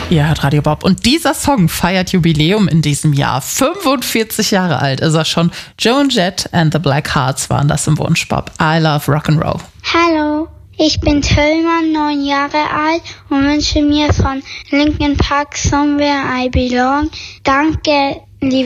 Ihr hört Radio Bob und dieser Song feiert Jubiläum in diesem Jahr. 45 Jahre alt ist er schon. Joan Jett and the Black Hearts waren das im Wunschbob. I love Rock'n'Roll. Hallo, ich bin Tillmann, 9 Jahre alt und wünsche mir von Linkin Park Somewhere I Belong. Danke, liebe